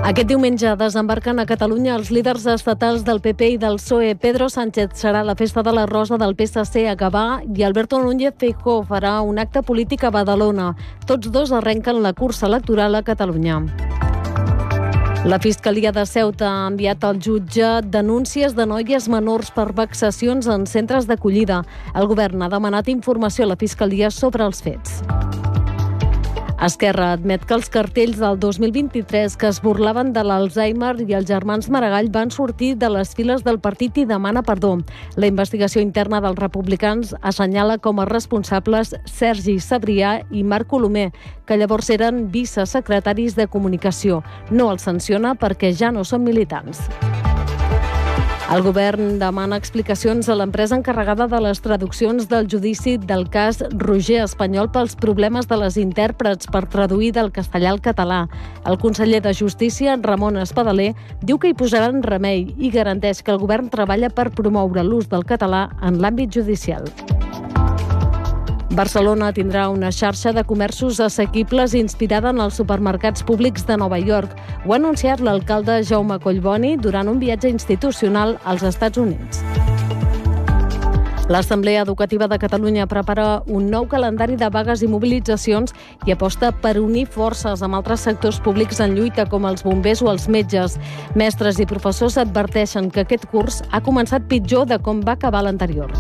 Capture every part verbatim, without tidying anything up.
Aquest diumenge desembarquen a Catalunya els líders estatals del P P i del P S O E. Pedro Sánchez serà a la Festa de la Rosa del P S C a Gavà i Alberto Núñez Feijóo farà un acte polític a Badalona. Tots dos arrenquen la cursa electoral a Catalunya. La Fiscalia de Ceuta ha enviat al jutge denúncies de noies menors per vexacions en centres d'acollida. El govern ha demanat informació a la Fiscalia sobre els fets. Esquerra admet que els cartells del dos mil vint-i-tres que es burlaven de l'Alzheimer i els germans Maragall van sortir de les files del partit i demana perdó. La investigació interna dels republicans assenyala com a responsables Sergi Sabrià i Marc Colomer, que llavors eren vicesecretaris de Comunicació. No els sanciona perquè ja no són militants. El govern demana explicacions a l'empresa encarregada de les traduccions del judici del cas Roger Espanyol pels problemes de les intèrprets per traduir del castellà al català. El conseller de Justícia, Ramon Espadaler, diu que hi posaran remei i garanteix que el govern treballa per promoure l'ús del català en l'àmbit judicial. Barcelona tindrà una xarxa de comerços assequibles inspirada en els supermercats públics de Nova York. Ho ha anunciat l'alcalde Jaume Collboni durant un viatge institucional als Estats Units. L'Assemblea Educativa de Catalunya prepara un nou calendari de vagues i mobilitzacions i aposta per unir forces amb altres sectors públics en lluita com els bombers o els metges. Mestres i professors adverteixen que aquest curs ha començat pitjor de com va acabar l'anterior.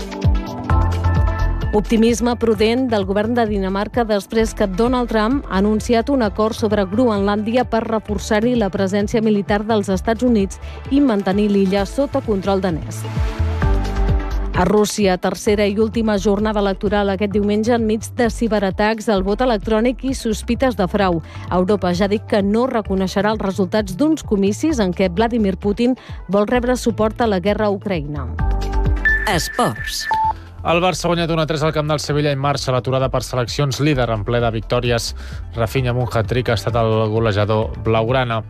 Optimisme prudent del govern de Dinamarca després que Donald Trump ha anunciat un acord sobre Groenlàndia per reforçar-hi la presència militar dels Estats Units i mantenir l'illa sota control danès. A Rússia, tercera i última jornada electoral aquest diumenge enmig de ciberatacs, el vot electrònic i sospites de frau. Europa ja ha dit que no reconeixerà els resultats d'uns comicis en què Vladimir Putin vol rebre suport a la guerra a Ucraïna. Esports. El Barça ha guanyat un a tres al camp del Sevilla i marxa a l'aturada per seleccions, líder en ple de victòries. Rafinha amb un hat-trick ha estat el golejador blaugrana.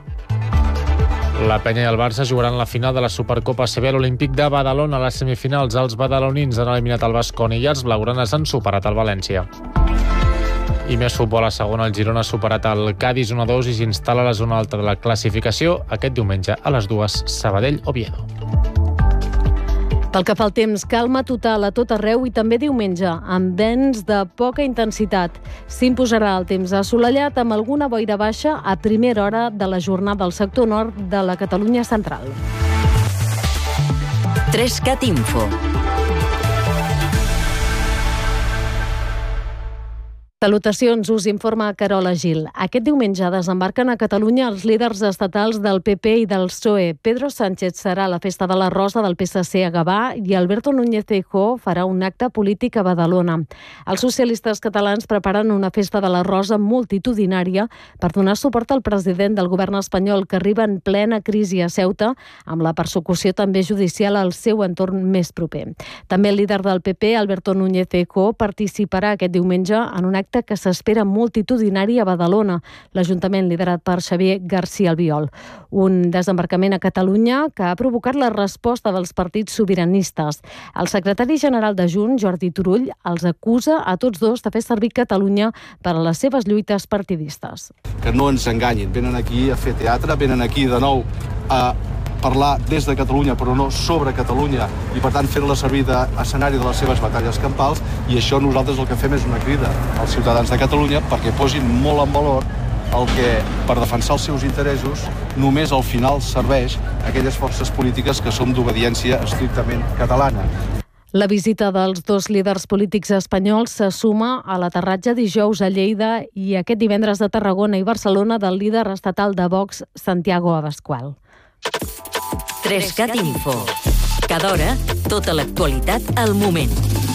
La Penya i el Barça jugaran la final de la Supercopa A C B a l'Olímpic de Badalona. A les semifinals, els badalonins han eliminat el Baskonia i els blaugranes han superat el València. I més futbol a segona, el Girona ha superat el Cádiz un a dos i s'instal·la a la zona alta de la classificació aquest diumenge a les dues, Sabadell-Oviedo. Pel que fa al temps, calma total a tot arreu i també diumenge, amb vents de poca intensitat. S'imposarà el temps assolellat amb alguna boira baixa a primera hora de la jornada al sector nord de la Catalunya central. Trescat Info. Salutacions, us informa Carola Gil. Aquest diumenge desembarquen a Catalunya els líders estatals del P P i del P S O E. Pedro Sánchez serà a la Festa de la Rosa del P S C a Gavà i Alberto Núñez Feijóo farà un acte polític a Badalona. Els socialistes catalans preparen una Festa de la Rosa multitudinària per donar suport al president del govern espanyol que arriba en plena crisi a Ceuta, amb la persecució també judicial al seu entorn més proper. També el líder del P P, Alberto Núñez Feijóo, participarà aquest diumenge en un acte que s'espera multitudinari a Badalona, l'Ajuntament liderat per Xavier García Albiol. Un desembarcament a Catalunya que ha provocat la resposta dels partits sobiranistes. El secretari general de Junts, Jordi Turull, els acusa a tots dos de fer servir Catalunya per a les seves lluites partidistes. Que no ens enganyin, venen aquí a fer teatre, venen aquí de nou a parlar des de Catalunya, però no sobre Catalunya, i per tant fer-la servir d'escenari de les seves batalles campals, i això nosaltres el que fem és una crida als ciutadans de Catalunya perquè posin molt en valor el que, per defensar els seus interessos, només al final serveix a aquelles forces polítiques que som d'obediència estrictament catalana. La visita dels dos líders polítics espanyols se suma a l'aterratge dijous a Lleida i aquest divendres de Tarragona i Barcelona del líder estatal de Vox, Santiago Abascal. Trescat Info. Cada hora, tota l'actualitat al moment.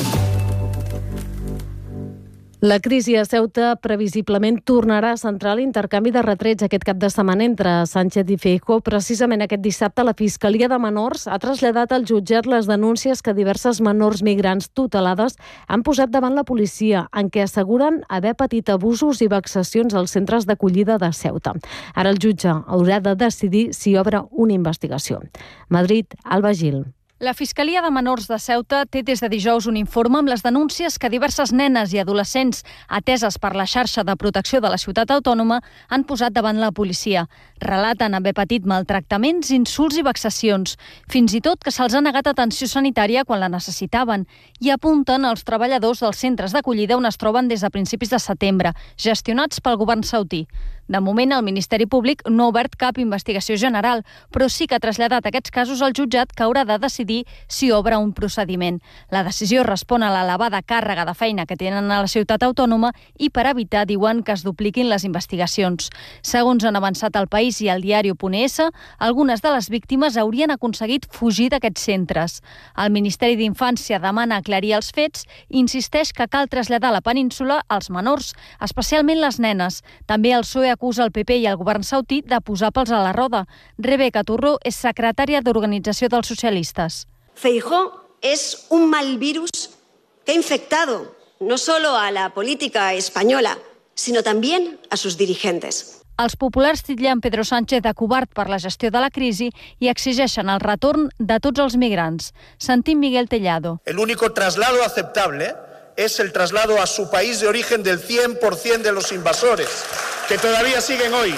La crisi a Ceuta previsiblement tornarà a centrar l'intercanvi de retrets aquest cap de setmana entre Sánchez i Feijóo. Precisament aquest dissabte la Fiscalia de Menors ha traslladat al jutjat les denúncies que diverses menors migrants tutelades han posat davant la policia, en què asseguren haver patit abusos i vexacions als centres d'acollida de Ceuta. Ara el jutge haurà de decidir si obre una investigació. Madrid, Alba Gil. La Fiscalia de Menors de Ceuta té des de dijous un informe amb les denúncies que diverses nenes i adolescents ateses per la xarxa de protecció de la ciutat autònoma han posat davant la policia. Relaten haver patit maltractaments, insults i vexacions, fins i tot que se'ls ha negat atenció sanitària quan la necessitaven, i apunten als treballadors dels centres d'acollida on es troben des de principis de setembre, gestionats pel govern saudí. De moment, el Ministeri Públic no ha obert cap investigació general, però sí que ha traslladat aquests casos al jutjat, que haurà de decidir si obre un procediment. La decisió respon a l'elevada càrrega de feina que tenen a la ciutat autònoma i per evitar, diuen, que es dupliquin les investigacions. Segons han avançat El País i el diari.es, algunes de les víctimes haurien aconseguit fugir d'aquests centres. El Ministeri d'Infància demana aclarir els fets i insisteix que cal traslladar a la península els menors, especialment les nenes. També el P S O E acusa el P P i el govern saudí de posar pals a la roda. Rebeca Turró és secretària d'Organització dels Socialistes. Feijóo es un mal virus que ha infectado no solo a la política española, sino también a sus dirigentes. Els populars titllen Pedro Sánchez de covard per la gestió de la crisi i exigeixen el retorn de tots els migrants. Sentim Miguel Tellado. El único traslado aceptable es el traslado a su país de origen del cien por ciento de los invasores, que todavía siguen hoy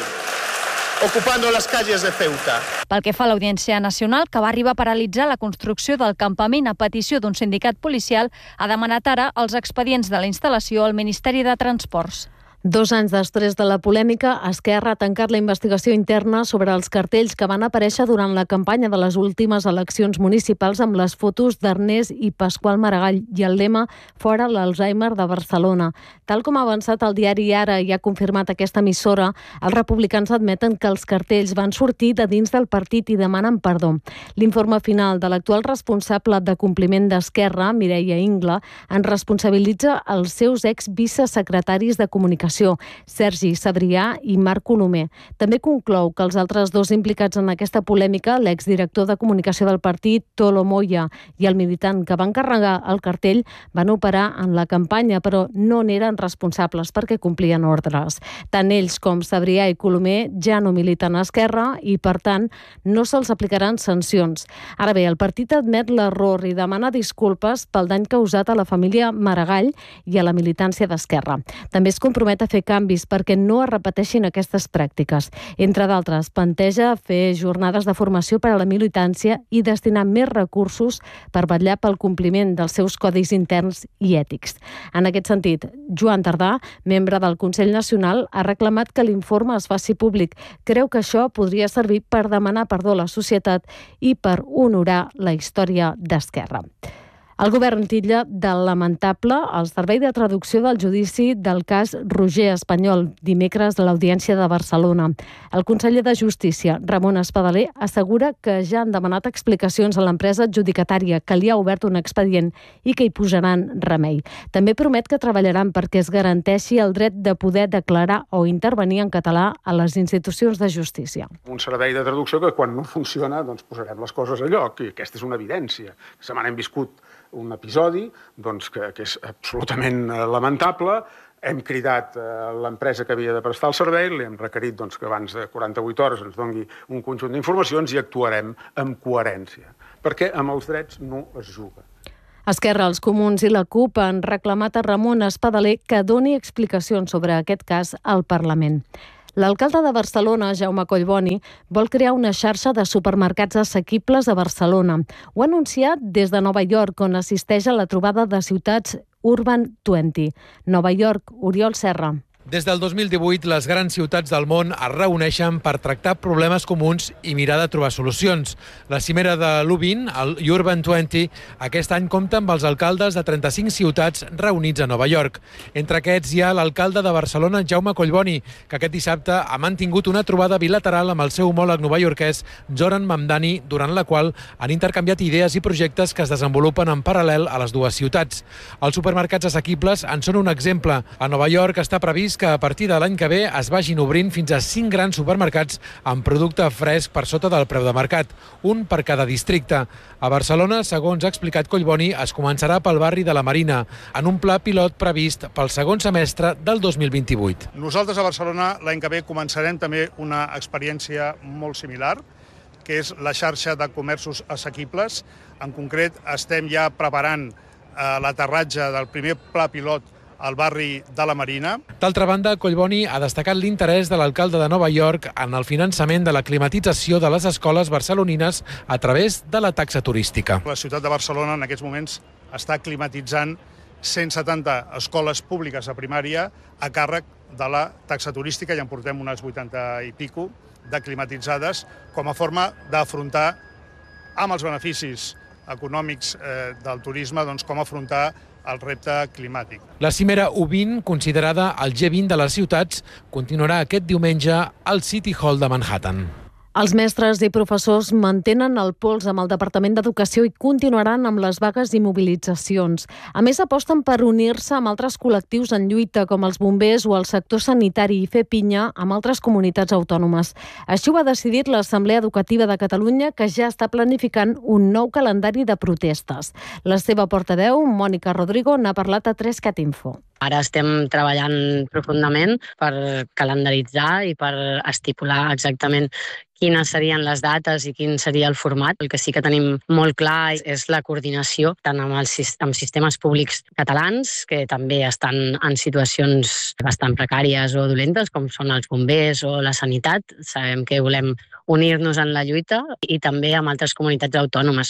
ocupando les calles de Ceuta. Pel que fa a l'Audiència Nacional, que va arribar a paralitzar la construcció del campament a petició d'un sindicat policial, ha demanat ara els expedients de la instal·lació al Ministeri de Transports. Dos anys després de la polèmica, Esquerra ha tancat la investigació interna sobre els cartells que van aparèixer durant la campanya de les últimes eleccions municipals amb les fotos d'Ernest i Pasqual Maragall i el lema "Fora l'Alzheimer de Barcelona". Tal com ha avançat el diari Ara i ha confirmat aquesta emissora, els republicans admeten que els cartells van sortir de dins del partit i demanen perdó. L'informe final de l'actual responsable de compliment d'Esquerra, Mireia Ingla, en responsabilitza els seus ex-vicesecretaris de comunicació, Sergi Sabrià i Marc Colomer. També conclou que els altres dos implicats en aquesta polèmica, l'exdirector de comunicació del partit, Tolo Moya, i el militant que va encarregar el cartell, van operar en la campanya, però no n'eren responsables perquè complien ordres. Tant ells com Sabrià i Colomer ja no militen a Esquerra i, per tant, no se'ls aplicaran sancions. Ara bé, el partit admet l'error i demana disculpes pel dany causat a la família Maragall i a la militància d'Esquerra. També es compromet a fer canvis perquè no es repeteixin aquestes pràctiques. Entre d'altres, planteja fer jornades de formació per a la militància i destinar més recursos per vetllar pel compliment dels seus codis interns i ètics. En aquest sentit, Joan Tardà, membre del Consell Nacional, ha reclamat que l'informe es faci públic. Creu que això podria servir per demanar perdó a la societat i per honorar la història d'Esquerra. El govern titlla de lamentable el servei de traducció del judici del cas Roger Espanyol, dimecres de l'Audiència de Barcelona. El conseller de Justícia, Ramon Espadaler, assegura que ja han demanat explicacions a l'empresa adjudicatària, que li ha obert un expedient i que hi posaran remei. També promet que treballaran perquè es garanteixi el dret de poder declarar o intervenir en català a les institucions de justícia. Un servei de traducció que quan no funciona doncs posarem les coses a lloc, i aquesta és una evidència. La setmana hem viscut un episodi doncs, que, que és absolutament lamentable. Hem cridat a l'empresa que havia de prestar el servei, li hem requerit doncs, que abans de quaranta-vuit hores ens doni un conjunt d'informacions i actuarem amb coherència, perquè amb els drets no es juga. Esquerra, els Comuns i la CUP han reclamat a Ramon Espadaler que doni explicacions sobre aquest cas al Parlament. L'alcalde de Barcelona, Jaume Collboni, vol crear una xarxa de supermercats assequibles a Barcelona. Ho ha anunciat des de Nova York, on assisteix a la trobada de ciutats Urban vint. Nova York, Oriol Serra. Des del dos mil divuit, les grans ciutats del món es reuneixen per tractar problemes comuns i mirar de trobar solucions. La cimera de l'U vint, el Urban vint, aquest any compta amb els alcaldes de trenta-cinc ciutats reunits a Nova York. Entre aquests hi ha l'alcalde de Barcelona, Jaume Collboni, que aquest dissabte ha mantingut una trobada bilateral amb el seu homòleg novaiorquès, Zoran Mamdani, durant la qual han intercanviat idees i projectes que es desenvolupen en paral·lel a les dues ciutats. Els supermercats assequibles en són un exemple. A Nova York està previst que a partir de l'any que ve es vagin obrint fins a cinc grans supermercats amb producte fresc per sota del preu de mercat, un per cada districte. A Barcelona, segons ha explicat Collboni, es començarà pel barri de la Marina, en un pla pilot previst pel segon semestre del dos mil vint-i-vuit. Nosaltres a Barcelona l'any que ve començarem també una experiència molt similar, que és la xarxa de comerços assequibles. En concret, estem ja preparant eh, l'aterratge del primer pla pilot al barri de la Marina. D'altra banda, Collboni ha destacat l'interès de l'alcalde de Nova York en el finançament de la climatització de les escoles barcelonines a través de la taxa turística. La ciutat de Barcelona en aquests moments està climatitzant cent setanta escoles públiques de primària a càrrec de la taxa turística, ja en portem unes vuitanta i pico de climatitzades, com a forma d'afrontar amb els beneficis econòmics eh, del turisme, doncs com afrontar el repte climàtic. La cimera U vint, considerada el G vint de les ciutats, continuarà aquest diumenge al City Hall de Manhattan. Els mestres i professors mantenen el pols amb el Departament d'Educació i continuaran amb les vagues i mobilitzacions. A més, aposten per unir-se amb altres col·lectius en lluita, com els bombers o el sector sanitari, i fer pinya amb altres comunitats autònomes. Així ho ha decidit l'Assemblea Educativa de Catalunya, que ja està planificant un nou calendari de protestes. La seva portaveu, Mònica Rodrigo, n'ha parlat a tres cat info. Ara estem treballant profundament per calendaritzar i per estipular exactament quines serien les dates i quin seria el format. El que sí que tenim molt clar és la coordinació tant amb els amb sistemes públics catalans, que també estan en situacions bastant precàries o dolentes, com són els bombers o la sanitat. Sabem que volem unir-nos en la lluita, i també amb altres comunitats autònomes.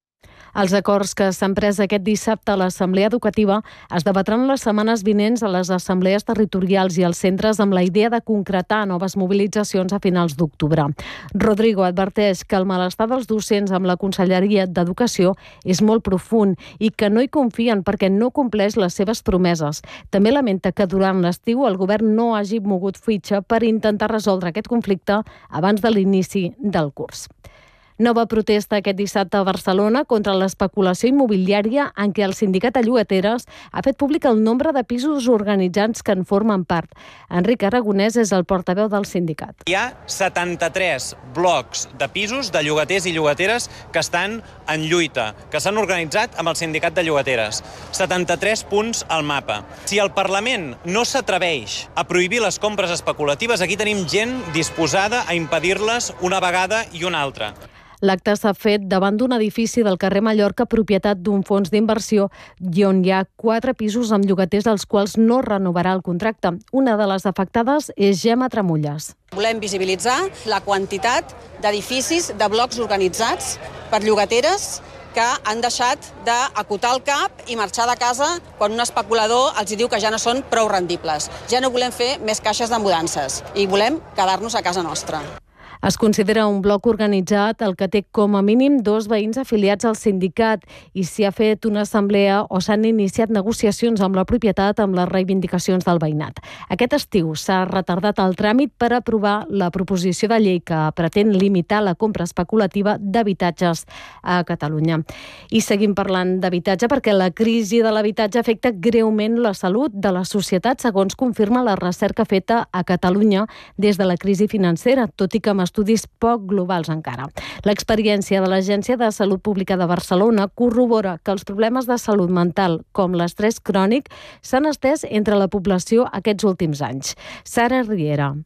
Els acords que s'han pres aquest dissabte a l'Assemblea Educativa es debatran les setmanes vinents a les assemblees territorials i als centres, amb la idea de concretar noves mobilitzacions a finals d'octubre. Rodrigo adverteix que el malestar dels docents amb la Conselleria d'Educació és molt profund i que no hi confien perquè no compleix les seves promeses. També lamenta que durant l'estiu el govern no hagi mogut fitxa per intentar resoldre aquest conflicte abans de l'inici del curs. Nova protesta aquest dissabte a Barcelona contra l'especulació immobiliària, en què el sindicat de llogateres ha fet públic el nombre de pisos organitzats que en formen part. Enric Aragonès és el portaveu del sindicat. Hi ha setanta-tres blocs de pisos de llogaters i llogateres que estan en lluita, que s'han organitzat amb el sindicat de llogateres. setanta-tres punts al mapa. Si el Parlament no s'atreveix a prohibir les compres especulatives, aquí tenim gent disposada a impedir-les una vegada i una altra. L'acte s'ha fet davant d'un edifici del carrer Mallorca, propietat d'un fons d'inversió, i on hi ha quatre pisos amb llogaters als quals no renovarà el contracte. Una de les afectades és Gemma Tramulles. Volem visibilitzar la quantitat d'edificis, de blocs organitzats per llogateres que han deixat d'acotar el cap i marxar de casa quan un especulador els diu que ja no són prou rendibles. Ja no volem fer més caixes de mudances i volem quedar-nos a casa nostra. Es considera un bloc organitzat el que té com a mínim dos veïns afiliats al sindicat i s'hi ha fet una assemblea o s'han iniciat negociacions amb la propietat amb les reivindicacions del veïnat. Aquest estiu s'ha retardat el tràmit per aprovar la proposició de llei que pretén limitar la compra especulativa d'habitatges a Catalunya. I seguim parlant d'habitatge perquè la crisi de l'habitatge afecta greument la salut de la societat, segons confirma la recerca feta a Catalunya des de la crisi financera, tot i que amb estudis poc globals encara. L'experiència de l'Agència de Salut Pública de Barcelona corrobora que els problemes de salut mental, com l'estrès crònic, s'han estès entre la població aquests últims anys. Sara Riera.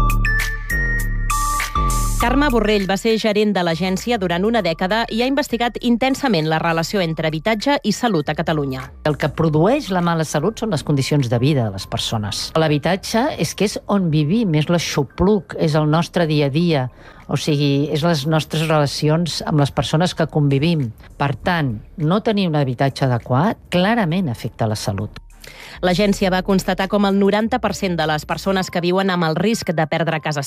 Carme Borrell va ser gerent de l'agència durant una dècada i ha investigat intensament la relació entre habitatge i salut a Catalunya. El que produeix la mala salut són les condicions de vida de les persones. L'habitatge és que és on vivim, és l'aixopluc, és el nostre dia a dia, o sigui, és les nostres relacions amb les persones que convivim. Per tant, no tenir un habitatge adequat clarament afecta la salut. L'agència va constatar com el noranta per cent de les persones que viuen amb el risc de perdre casa